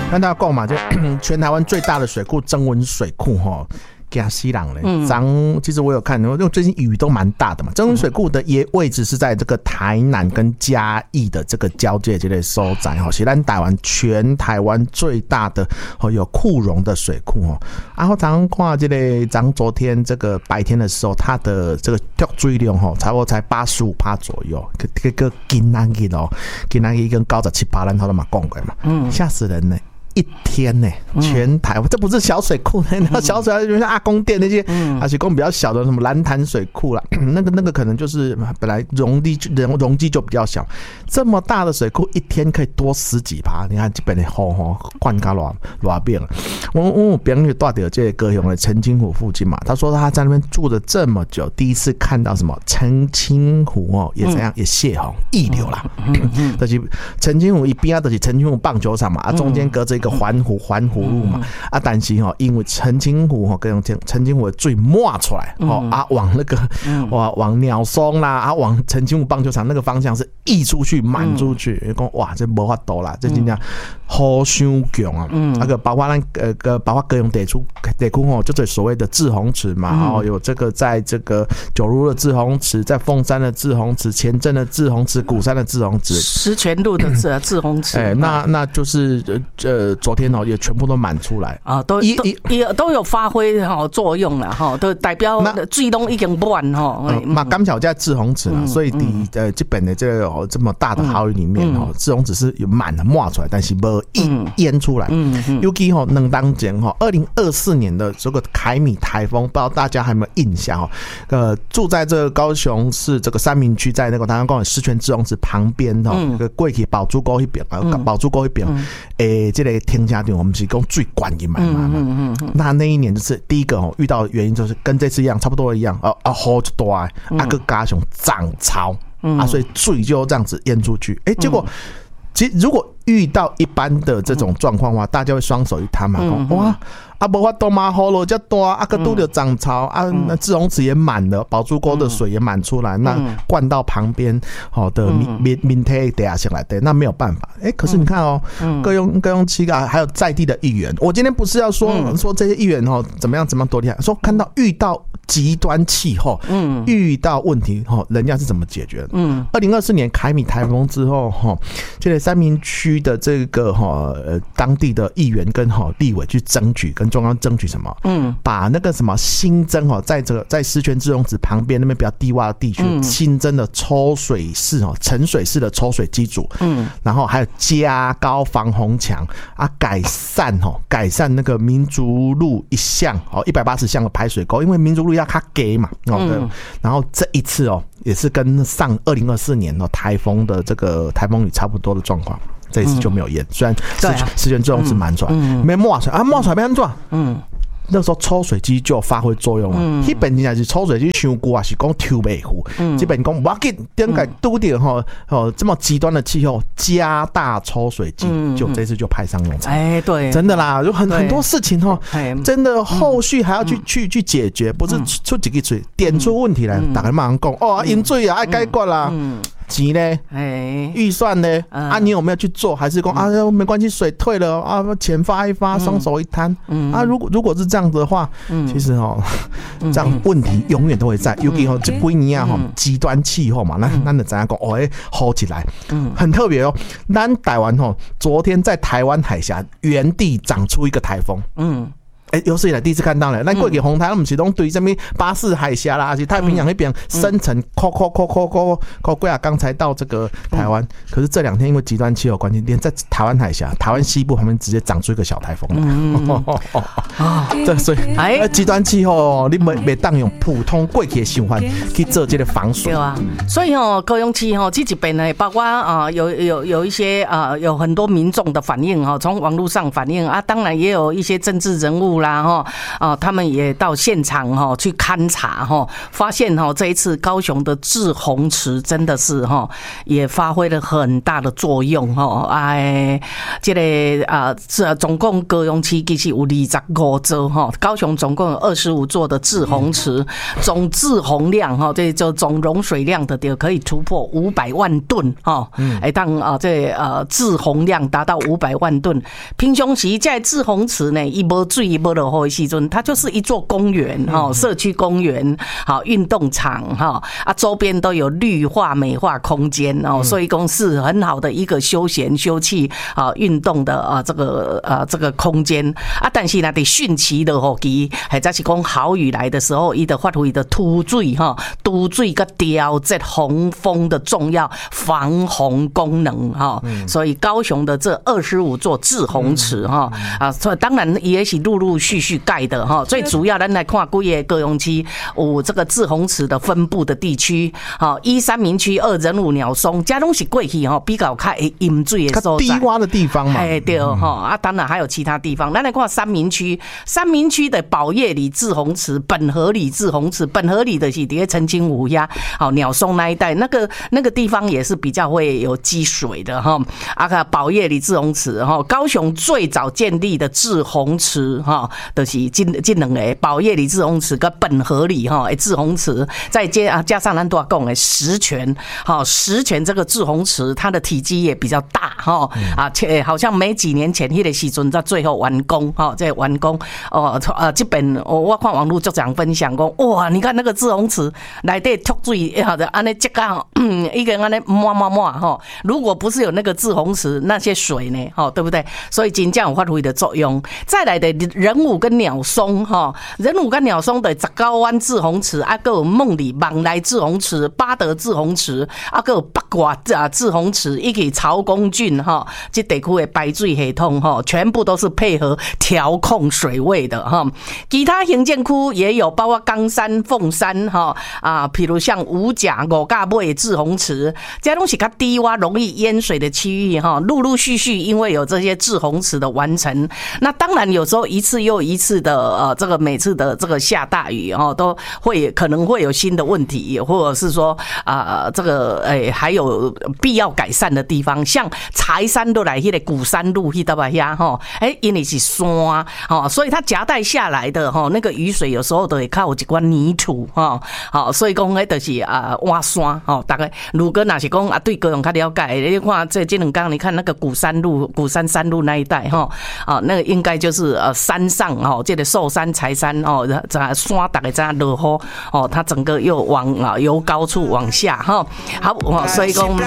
跟大家讲嘛，就全台湾最大的水库曾文水库哈。给西朗嘞，其实我有看，因为最近雨都蛮大的嘛。曾文水库的位置是在这个台南跟嘉义的这个交界这类所在哈，是咱台湾全台湾最大的有库容的水库哦。然后咱看这个，咱昨天这个白天的时候，它的这个调水量哈，差不多才85%左右。这个今天哦，今天跟97%，咱都嘛讲过嘛，吓死人呢。一天呢，全台湾这不是小水库呢，那小水就像阿公店那些，还是供比较小的什么蓝潭水库啦，那个可能就是本来容积就比较小，这么大的水库一天可以多10几%，你看这边的雨灌到多变了。我朋友住在这个高雄的澄清湖附近嘛，他说他在那边住了这么久，第一次看到什么澄清湖哦，也怎样也泄洪溢流啦，就是澄清湖一边就是澄清湖棒球场嘛，啊中间隔着一个环湖路嘛，啊，但是因为澄清湖跟澄清湖的水冒出来，啊，往那个往鸟松啦，啊，往澄清湖棒球场那个方向是溢出去、满出去，讲哇，这没法度啦，这真正好伤强啊！那个包括包括高雄地区就是所谓的滞洪池嘛，然后有这个在这个九如的滞洪池，在凤山的滞洪池、前镇的滞洪池、鼓山的滞洪池、 石泉路的滞洪池， 那就是昨天也全部都满出来啊，都有发挥作用了哈，都代表水都已经满哈。 嘛，刚巧在滞洪池啦，所以基本的这个这么大的豪雨里面滞洪池是有满的冒出来，但是没淹出来。尤其两当前2024年的这个凯米台风，不知道大家还有没有印象住在这个高雄市这个三民区，在那个刚刚讲的石泉滞洪池旁边过去宝珠沟那边宝珠沟那边这个停车场我们是讲最管的嘛。那一年就是第一个遇到的原因就是跟这次一样，差不多一样雨就大，个加上涨潮所以水就这样子淹出去。结果其实如果遇到一般的这种状况的话，大家会双手一摊嘛，哇！没法度嘛，雨落这大，个都有涨潮那滞洪池也满了，宝珠沟的水也满出来，那灌到旁边的民体底下下来的，那没有办法。可是你看各用7个，还有在地的议员，我今天不是要说这些议员怎么样多厉害，说看到遇到极端气候，遇到问题人家是怎么解决的？2024年凯米台风之后这个三民区的这个当地的议员跟立委去争取，跟中央争取什么？把那个什么新增在石泉滞洪池旁边那边比较低洼的地区新增的抽水式沉水式的抽水机组，然后还有加高防洪墙改善那个民族路一项180项的排水沟，因为民族路要较低嘛然后这一次也是跟上2024年台风的这个台风雨差不多的状况。这一次就没有淹，虽然石泉滞洪池满出来，没冒出来冒出来要怎么？那时候抽水机就发挥作用了。基本上是抽水机伤久啊，是讲抽不好。基本讲不要紧，点解拄到这么极端的气候，加大抽水机，就这次就派上用场。 对， 真的啦，有很多事情真的后续还要去解决，不是出几个水点出问题来，大家马上讲淹水啊，爱解决啦。钱呢？预算呢？你有没有去做？还是说没关系，水退了钱发一发，双手一摊如果是这样子的话，其实这样问题永远都会在。尤其这几年极端气候嘛，那就怎样讲好起来，很特别咱台湾昨天在台湾海峡原地长出一个台风，有史以来第一次看到了。那过去红台，我们是拢对什么巴士海峡啦，还是太平洋那边深层过啊，刚才到这个台湾。可是这2天因为极端气候关系，连在台湾海峡、台湾西部旁边直接长出一个小台风来。所以极端气候你没当用普通过去的循环去做这个防水。 对啊，所以高雄市这几边呢，包括有一些有很多民众的反应从网络上反映当然也有一些政治人物。 务啦他们也到现场去勘察发现这一次高雄的滞洪池真的是也发挥了很大的作用这个总共高雄市其实有25座高雄总共有25座的滞洪池，总滞洪量这就总容水量的就可以突破500万吨当这滞洪量达到500万吨。平常时在滞洪池呢，一没水没落雨的时阵，它就是一座公园社区公园运动场周边都有绿化美化空间所以公是很好的一个休闲休憩运动的这个空间但是呢，在汛期落雨期，或者是讲豪雨来的时候，它就发挥的突水督水跟调节洪峰的重要防洪功能所以高雄的这25座滞洪池当然也是陆陆续续盖的最主要咱来看几个高雄市有这个滞洪池的分布的地区1三民区2仁武鸟松，这拢是过去比较较淹水的所在， 低洼的地方嘛。 对当然还有其他地方。咱来看三民区的宝业里滞洪池、本河里滞洪池，本河里的是在澄清湖呀鸟松那一带，那个地方也是比较会有积水的宝业里滞洪池高雄最早建立的滞洪池就是这两个宝业里滞洪池跟本河里滞洪池，再加上咱多讲的石泉这个滞洪池，它的体积也比较大好像没几年前那个时阵在最后完工在完工这边我看网络就这样分享说，哇，你看那个滞洪池内底脱水的安尼这个一个安尼满如果不是有那个滞洪池那些水呢对不对？所以真正有发挥的作用。再来的仁武跟鸟松仁武跟鸟松的19湾滞洪池还有梦里芒来滞洪池、八德滞洪池还有八卦滞洪池以及曹公郡这地区的排水系统全部都是配合调控水位的其他行政区也有，包括冈山、凤山比如像五甲、五甲尾滞洪池，这东西较低洼容易淹水的区域陆陆续续因为有这些滞洪池的完成，那当然有时候一次又一次的这个每次的这个下大雨都会可能会有新的问题，或者是说这个还有必要改善的地方，像柴山都来那个鼓山路那边因为是山所以它夹带下来的那个雨水有时候都会靠有一块泥土所以讲那就是挖山大概如果那是讲对高雄较了解，你看这两天你看那个鼓山山路那一带那个应该就是山上这个寿山、柴山山大概在落雨它整个又往由高处往下好，所以讲